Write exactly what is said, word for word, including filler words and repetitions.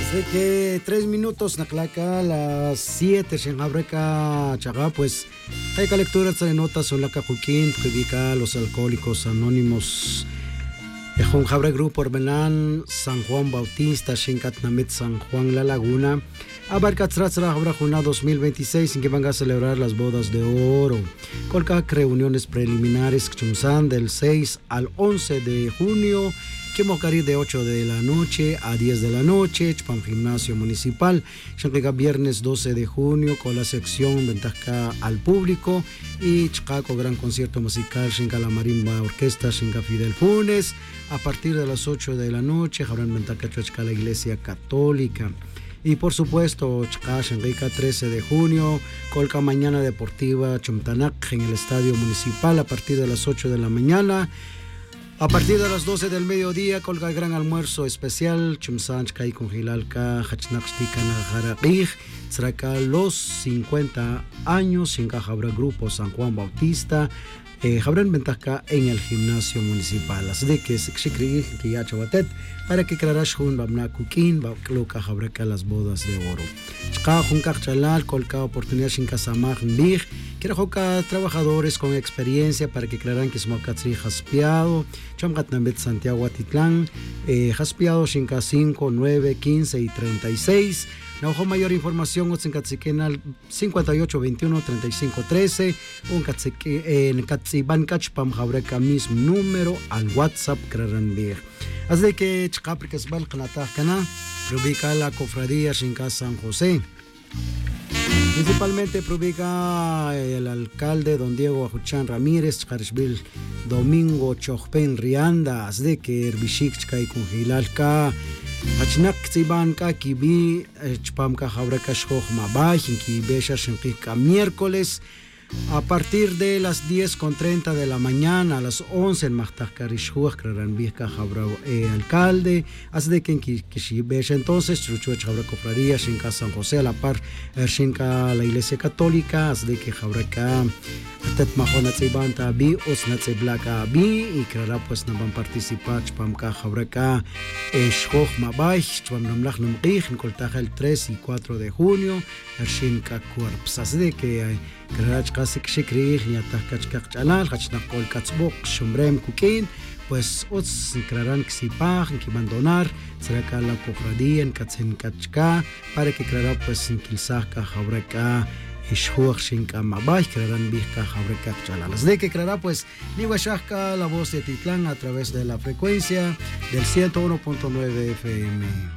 Así que tres minutos naklaka las siete en Abreka Chaga, pues hay que lectura de notas son la cajuquín que dedica a los alcohólicos anónimos. Ejón Jabre Grupo Orbenán, San Juan Bautista, Shinkatnamit, San Juan La Laguna, Abarcatzratzra Jabra Juna dos mil veintiséis, en que van a celebrar las bodas de oro. Colca reuniones preliminares Chumsan del seis al once de junio. Quemocari de ocho de la noche a diez de la noche, Chpam Gimnasio Municipal, Chanquiga viernes doce de junio con la sección Ventaja al Público y Chicago Gran Concierto Musical, Chinca la Marimba Orquesta, Chinca Fidel Funes, a partir de las ocho de la noche, habrán Ventaja Chuachca la Iglesia Católica. Y por supuesto, Chka Shangrika trece de junio, Colca Mañana Deportiva Chumtanac en el Estadio Municipal a partir de las ocho de la mañana. A partir de las doce del mediodía, colga el gran almuerzo especial, Chumsanch Kai con Hilalka, Hachnakshtika Najarabij, Tzraka los cincuenta años, sin Jabra Grupo San Juan Bautista, eh, Jabran Ventaja en el gimnasio municipal. Así de que se cree que ya chabatet, para que crearás un Bamna Kukin, Bakloka Jabreka las bodas de oro. Chka Junkach Chalal, colca oportunidad sin Casamaj Big. Quiero joca trabajadores con experiencia para que crearán que Smokatzri Jaspiado, Chamgatnambet Santiago Atitlán, eh, Jaspiado Shinka cinco, nueve, quince y treinta y seis. Naujo mayor información Otzinkatsikenal cincuenta y ocho, veintiuno, treinta y cinco, trece. En Katsibankach Pam Jabreka mismo número al WhatsApp crearán Big. Así que Chkaprikes Balkanataj Kana, rubica la cofradía Shinka San José. Principalmente publica el alcalde don Diego Ajuchán Ramírez, Charishvil Domingo Chojpen Rianda, de que Herbishikchka y Kungilalka, Achnak Tsibanka, Kibi, Chpamka Jabraka Shkoj Mabaj, Kibesha Shinkika miércoles. A partir de las diez con treinta de la mañana a las once en Mahtakarishhuach, Kraranbika Jabra eh, alcalde, así de que en Kishibesha entonces, Chuchuach Jabra Cofradía, Shinka San José, a la par Shinka la Iglesia Católica, así de que Jabraka Tet Mahona Tzibanta Bi, Osnatzeblaka Bi, y Krara pues no van a participar, Chpamka Jabraka Shkoj Mabay, Chpam Namlach Numrich, en Coltaja el tres y cuatro de junio, Shinka Cuerps, así de que Krarach Kasik Shikri, Niatakach Kachalal, Hachnakol Katzbok, Shumbrem Kukin, pues Ots Kraran Ksipaj, en que abandonar, será la cofradía en Katzen Kachka, para que Krara pues en Kilsaka, Jabraka, Ishhuach Shinka Mabay, Kraran Bihka, Jabraka Chalal. De que Krara pues Niwashaka, la voz de Titlán a través de la frecuencia del ciento uno punto nueve F M.